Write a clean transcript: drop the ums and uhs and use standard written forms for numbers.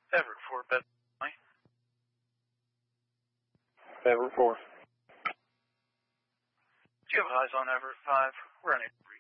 Everett 4, bed. Everett 4. Do you have eyes on Everett 5? We're unable to reach.